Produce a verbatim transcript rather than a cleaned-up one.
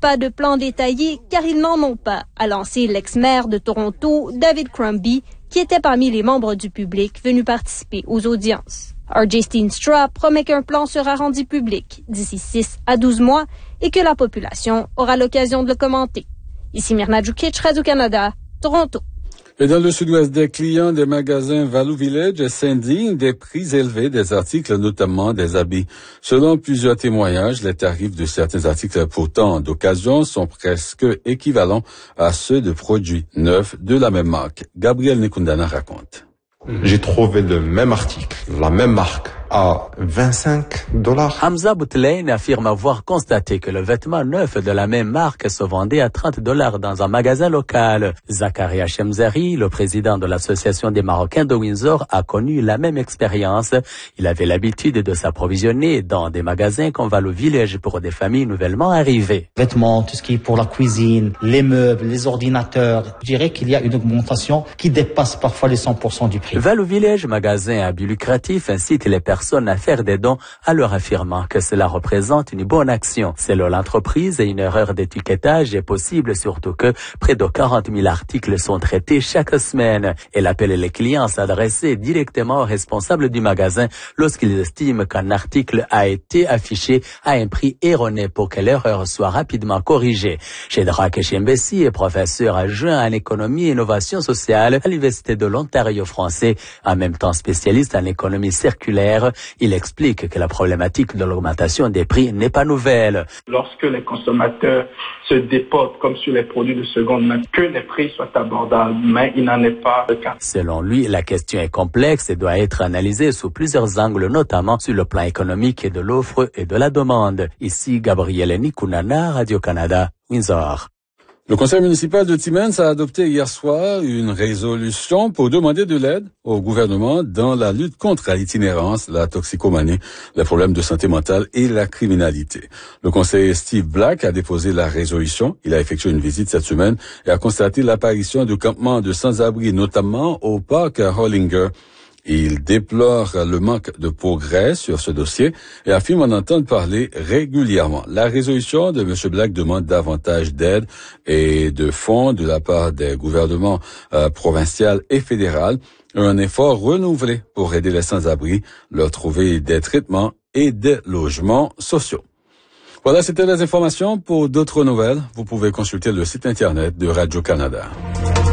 pas de plan détaillé car ils n'en ont pas, a lancé l'ex-maire de Toronto, David Crombie, qui était parmi les membres du public venus participer aux audiences. R J Steenstra promet qu'un plan sera rendu public d'ici six à douze mois et que la population aura l'occasion de le commenter. Ici Myrna Djukic, Radio-Canada, Toronto. Et dans le sud-ouest, des clients des magasins Value Village s'indignent des prix élevés des articles, notamment des habits. Selon plusieurs témoignages, les tarifs de certains articles pourtant d'occasion sont presque équivalents à ceux de produits neufs de la même marque. Gabriel Nekundana raconte. J'ai trouvé le même article, la même marque, à vingt-cinq dollars. Hamza Boutelaine affirme avoir constaté que le vêtement neuf de la même marque se vendait à trente dollars dans un magasin local. Zakaria Chemzari, le président de l'association des Marocains de Windsor, a connu la même expérience. Il avait l'habitude de s'approvisionner dans des magasins comme Value Village pour des familles nouvellement arrivées. Vêtements, tout ce qui est pour la cuisine, les meubles, les ordinateurs. Je dirais qu'il y a une augmentation qui dépasse parfois les cent pour cent du prix. Value Village, magasin à but lucratif, incite les personnes à faire des dons en leur affirmant que cela représente une bonne action. Selon l'entreprise, une erreur d'étiquetage est possible, surtout que près de quarante mille articles sont traités chaque semaine. Elle appelle les clients à s'adresser directement au responsable du magasin lorsqu'ils estiment qu'un article a été affiché à un prix erroné pour que l'erreur soit rapidement corrigée. Shedrack Chembessi est professeur adjoint en économie et innovation sociale à l'Université de l'Ontario français. En même temps spécialiste en économie circulaire, il explique que la problématique de l'augmentation des prix n'est pas nouvelle. Lorsque les consommateurs se déportent comme sur les produits de seconde main, que les prix soient abordables, mais il n'en est pas le cas. Selon lui, la question est complexe et doit être analysée sous plusieurs angles, notamment sur le plan économique et de l'offre et de la demande. Ici, Gabriel Nikunana, Radio-Canada, Windsor. Le conseil municipal de Timmins a adopté hier soir une résolution pour demander de l'aide au gouvernement dans la lutte contre l'itinérance, la toxicomanie, les problèmes de santé mentale et la criminalité. Le conseiller Steve Black a déposé la résolution. Il a effectué une visite cette semaine et a constaté l'apparition de campements de sans-abri, notamment au parc Hollinger. Il déplore le manque de progrès sur ce dossier et affirme en entendre parler régulièrement. La résolution de M. Black demande davantage d'aide et de fonds de la part des gouvernements euh, provinciaux et fédéral, un effort renouvelé pour aider les sans-abri, leur trouver des traitements et des logements sociaux. Voilà, c'était les informations. Pour d'autres nouvelles, vous pouvez consulter le site internet de Radio-Canada.